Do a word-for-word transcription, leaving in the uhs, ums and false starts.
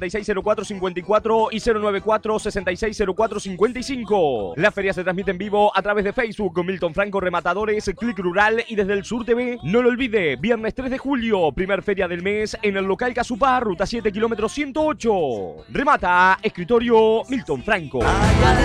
sesenta y seis cero cuatro cincuenta y cuatro y cero nueve cuatro sesenta y seis cero cuatro cincuenta y cinco. La feria se transmite en vivo a través de Facebook con Milton Franco Rematadores, Click Rural y desde el Sur T V. No lo olvide, viernes tres de julio, primer feria del mes en el local Casupá, ruta siete kilómetros ciento ocho. Remata Escritorio Milton Franco.